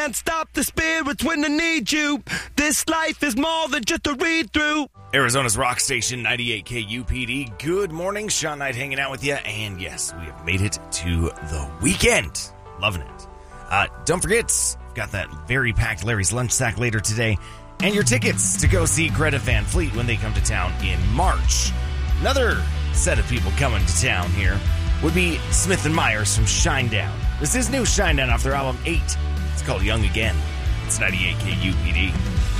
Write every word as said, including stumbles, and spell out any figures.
Can't stop the spirits when they need you. This life is more than just a read-through. Arizona's rock station, ninety-eight K U P D. Good morning, Sean Knight hanging out with you. And yes, we have made it to the weekend. Loving it. Uh, don't forget, we've got that very packed Larry's Lunch Sack later today. And your tickets to go see Greta Van Fleet when they come to town in March. Another set of people coming to town here would be Smith and Myers from Shinedown. This is new Shinedown off their album eight. It's called Young Again. It's ninety-eight K U P D.